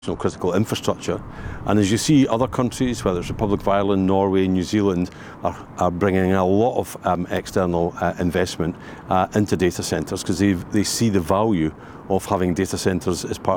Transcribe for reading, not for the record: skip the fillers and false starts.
critical infrastructure, and as you see, other countries, whether it's Republic of Ireland, Norway, New Zealand, are bringing a lot of external investment into data centres because they see the value of having data centres as part